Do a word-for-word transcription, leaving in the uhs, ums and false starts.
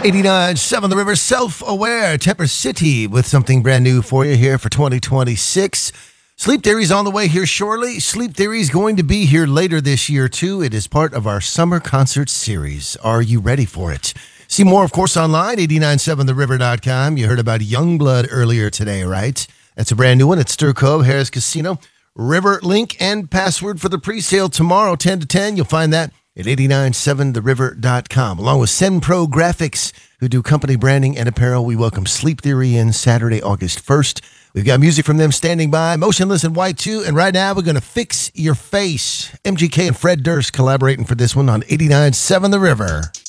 eighty-nine point seven The River, Self-Aware, Temper City with something brand new for you here for twenty twenty-six. Sleep Theory's on the way here shortly. Sleep Theory's going to be here later this year, too. It is part of our summer concert series. Are you ready for it? See more, of course, online, eight nine seven the river dot com. You heard about Youngblood earlier today, right? That's a brand new one at Stir Cove, Harris Casino. River link and password for the pre-sale tomorrow, ten to ten. You'll find that at eight nine seven the river dot com. Along with SendPro Graphics, who do company branding and apparel, we welcome Sleep Theory in Saturday, August first. We've got music from them standing by, Motionless in White too, and right now we're going to Fix Your Face. M G K and Fred Durst collaborating for this one on eighty-nine point seven The River.